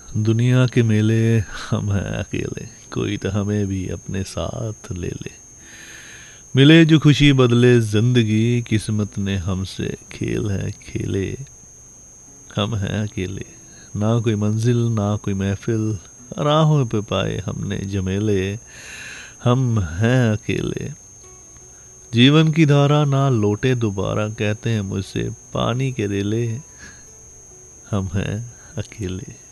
दुनिया के मेले हम हैं अकेले, कोई तो हमें भी अपने साथ ले ले। मिले जो खुशी बदले जिंदगी, किस्मत ने हमसे खेल है खेले। हम हैं अकेले, ना कोई मंजिल ना कोई महफिल, राहों पे पाए हमने जमेले। हम हैं अकेले, जीवन की धारा ना लौटे दोबारा, कहते हैं मुझसे पानी के रेले। हम हैं अकेले।